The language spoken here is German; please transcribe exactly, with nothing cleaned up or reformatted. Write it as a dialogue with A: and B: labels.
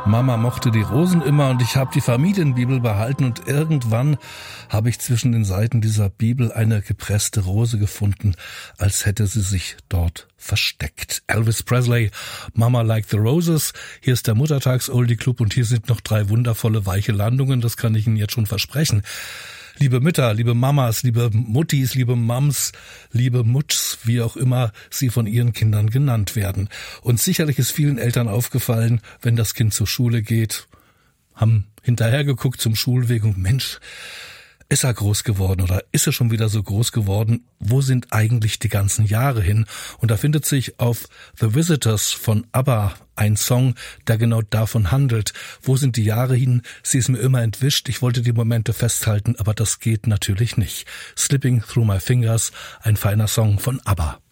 A: Mama mochte die Rosen immer und ich habe die Familienbibel behalten und irgendwann habe ich zwischen den Seiten dieser Bibel eine gepresste Rose gefunden, als hätte sie sich dort versteckt. Elvis Presley, Mama Like the Roses. Hier ist der Muttertags-Oldie-Club und hier sind noch drei wundervolle weiche Landungen, das kann ich Ihnen jetzt schon versprechen. Liebe Mütter, liebe Mamas, liebe Muttis, liebe Mams, liebe Mutschs, wie auch immer sie von ihren Kindern genannt werden. Und sicherlich ist vielen Eltern aufgefallen, wenn das Kind zur Schule geht, haben hinterhergeguckt zum Schulweg und Mensch, ist er groß geworden oder ist er schon wieder so groß geworden? Wo sind eigentlich die ganzen Jahre hin? Und da findet sich auf The Visitors von ABBA ein Song, der genau davon handelt. Wo sind die Jahre hin? Sie ist mir immer entwischt. Ich wollte die Momente festhalten, aber das geht natürlich nicht. Slipping Through My Fingers, ein feiner Song von ABBA.